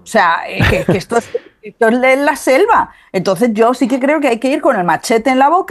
sea, que esto es la selva. Entonces yo sí que creo que hay que ir con el machete en la boca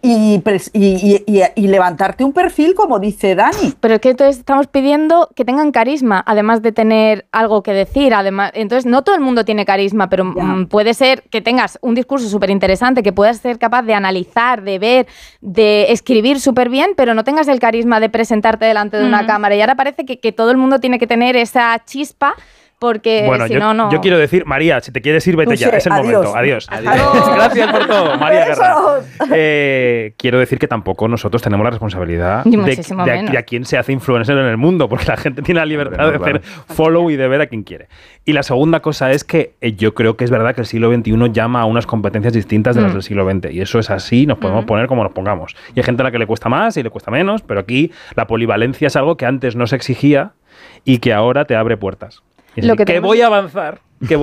y levantarte un perfil, como dice Dani. Pero es que entonces estamos pidiendo que tengan carisma, además de tener algo que decir. Además, entonces no todo el mundo tiene carisma, pero puede ser que tengas un discurso súper interesante, que puedas ser capaz de analizar, de ver, de escribir súper bien, pero no tengas el carisma de presentarte delante de una cámara. Y ahora parece que todo el mundo tiene que tener esa chispa, porque bueno, si no... Yo quiero decir, María, si te quieres ir, vete ya. Es el momento. Adiós. Adiós. Gracias por todo, María Guerra. Quiero decir que tampoco nosotros tenemos la responsabilidad de a quién se hace influencer en el mundo, porque la gente tiene la libertad de hacer follow y de ver a quien quiere. Y la segunda cosa es que yo creo que es verdad que el siglo XXI llama a unas competencias distintas de las del siglo XX. Y eso es así, nos podemos poner como nos pongamos. Y hay gente a la que le cuesta más y le cuesta menos, pero aquí la polivalencia es algo que antes no se exigía y que ahora te abre puertas. Voy a avanzar,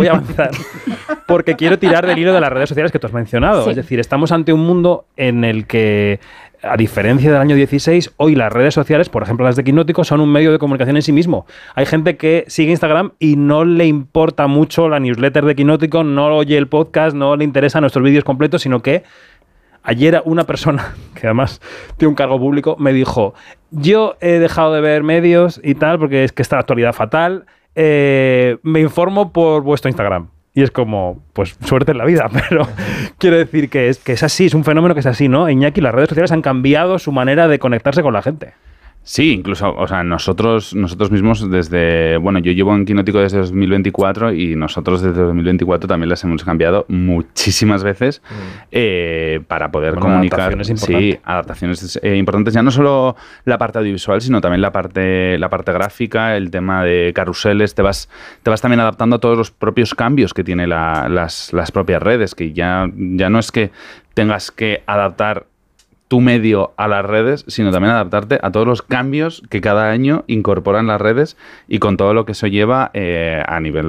porque quiero tirar del hilo de las redes sociales que tú has mencionado. Sí. Es decir, estamos ante un mundo en el que, a diferencia del año 16, hoy las redes sociales, por ejemplo las de Quinótico, son un medio de comunicación en sí mismo. Hay gente que sigue Instagram y no le importa mucho la newsletter de Quinótico, no oye el podcast, no le interesan nuestros vídeos completos, sino que ayer una persona, que además tiene un cargo público, me dijo: yo he dejado de ver medios y tal, porque es que está la actualidad fatal, me informo por vuestro Instagram. Y es como, pues suerte en la vida, pero quiero decir que es así, es un fenómeno que es así, ¿no? Iñaki, las redes sociales han cambiado su manera de conectarse con la gente. Sí, incluso, o sea, nosotros mismos desde, bueno, yo llevo en Quinótico desde 2024 y nosotros desde 2024 también las hemos cambiado muchísimas veces para poder comunicar. Adaptaciones importantes. Sí, adaptaciones importantes, ya no solo la parte audiovisual, sino también la parte gráfica, el tema de carruseles, te vas también adaptando a todos los propios cambios que tiene las propias redes, que ya no es que tengas que adaptar tu medio a las redes, sino también adaptarte a todos los cambios que cada año incorporan las redes y con todo lo que eso lleva a nivel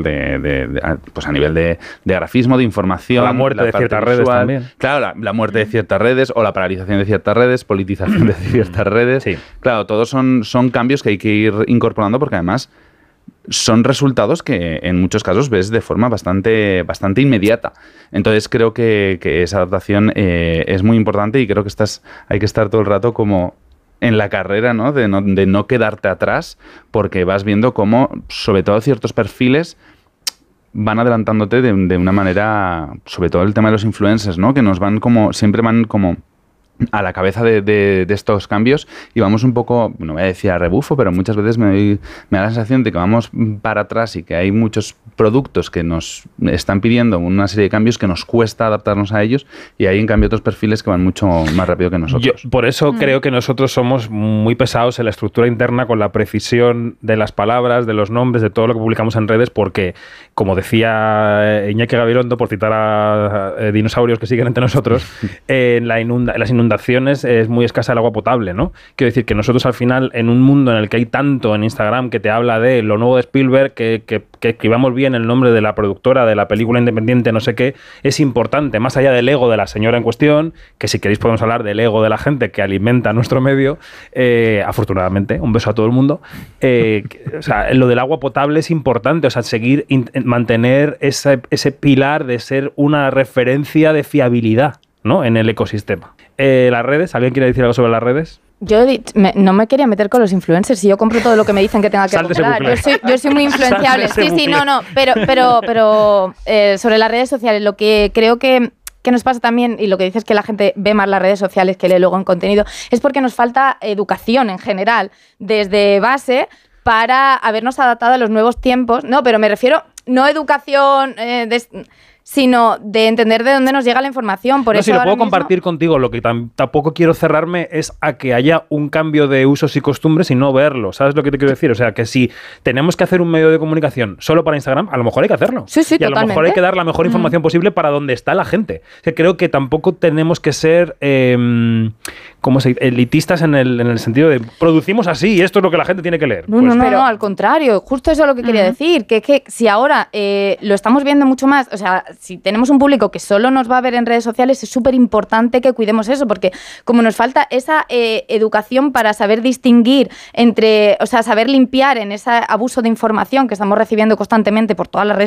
de grafismo, de información. La muerte de ciertas redes también. Claro, la muerte de ciertas redes o la paralización de ciertas redes, politización de ciertas redes. Sí. Claro, todos son cambios que hay que ir incorporando porque además son resultados que en muchos casos ves de forma bastante inmediata. Entonces creo que esa adaptación es muy importante y creo que hay que estar todo el rato como en la carrera, ¿no? De no quedarte atrás, porque vas viendo cómo, sobre todo ciertos perfiles, van adelantándote de una manera, sobre todo el tema de los influencers, ¿no? Que siempre van como a la cabeza de estos cambios y vamos un poco, no voy a decir a rebufo, pero muchas veces me da la sensación de que vamos para atrás y que hay muchos productos que nos están pidiendo una serie de cambios que nos cuesta adaptarnos a ellos y hay en cambio otros perfiles que van mucho más rápido que nosotros. Yo, por eso creo que nosotros somos muy pesados en la estructura interna con la precisión de las palabras, de los nombres, de todo lo que publicamos en redes, porque, como decía Iñaki Gabilondo, por citar a dinosaurios que siguen entre nosotros, en las inundaciones es muy escasa el agua potable, ¿no? Quiero decir que nosotros al final, en un mundo en el que hay tanto en Instagram que te habla de lo nuevo de Spielberg, que escribamos bien el nombre de la productora de la película independiente, no sé qué, es importante, más allá del ego de la señora en cuestión, que si queréis podemos hablar del ego de la gente que alimenta nuestro medio, afortunadamente, un beso a todo el mundo, o sea, lo del agua potable es importante, o sea, mantener ese pilar de ser una referencia de fiabilidad, ¿no? En el ecosistema. Las redes, ¿alguien quiere decir algo sobre las redes? Yo no me quería meter con los influencers, si yo compro todo lo que me dicen que tenga que comprar. Yo soy muy influenciable. Sí, no, pero sobre las redes sociales, lo que creo que nos pasa también, y lo que dices que la gente ve más las redes sociales que lee luego en contenido, es porque nos falta educación en general, desde base, para habernos adaptado a los nuevos tiempos. No, pero me refiero, no educación sino de entender de dónde nos llega la información. Por eso si lo puedo compartir contigo, lo que tampoco quiero cerrarme es a que haya un cambio de usos y costumbres y no verlo. ¿Sabes lo que te quiero decir? O sea, que si tenemos que hacer un medio de comunicación solo para Instagram, a lo mejor hay que hacerlo. Sí, y totalmente. A lo mejor hay que dar la mejor información posible para donde está la gente. O sea, creo que tampoco tenemos que ser elitistas en el sentido de producimos así y esto es lo que la gente tiene que leer. No, al contrario. Justo eso es lo que quería decir. Que es que si ahora lo estamos viendo mucho más, o sea, si tenemos un público que solo nos va a ver en redes sociales, es súper importante que cuidemos eso, porque como nos falta esa educación para saber distinguir saber limpiar en ese abuso de información que estamos recibiendo constantemente por todas las redes